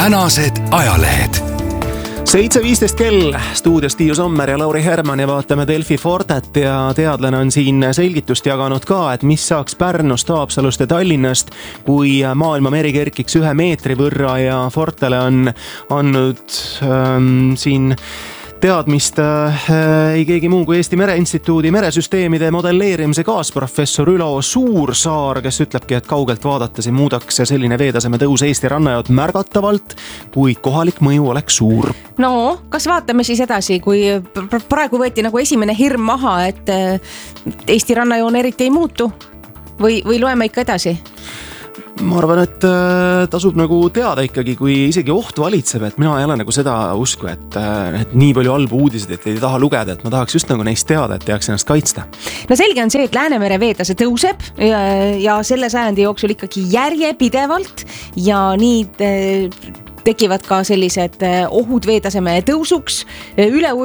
tänased ajalehed. 7.15 kell, stuudios Tiiu Sommer ja Lauri Herman ja vaatame Delfi Fortet ja teadlane on siin selgitust jaganud ka, et mis saaks Pärnust, Haapsalust ja Tallinnast, kui maailma meri kerkiks 1 meetri võrra, ja Fortele on andnud siin teadmist ei keegi muu kui Eesti Mereinstituudi meresüsteemide modelleerimise kaasprofessor Ülo Suursaar, kes ütlebki, et kaugelt vaadates ei muudaks selline veetaseme tõus Eesti rannajood märgatavalt, kuid kohalik mõju oleks suur. No, kas vaatame siis edasi, kui praegu võeti nagu esimene hirm maha, et Eesti rannajoon eriti ei muutu või loeme ikka edasi? Ma arvan, et tasub nagu teada ikkagi, kui isegi oht valitseb, et mina ei ole nagu seda usku, et nii palju halbu uudiseid, et ei taha lugeda, et ma tahaks just nagu neist teada, et tehaks ennast kaitsta. No selge on see, et Läänemere veetase tõuseb ja selle sajandi jooksul ikkagi järjepidevalt ja nii tekivad ka sellised ohud veetaseme tõusuks. Üle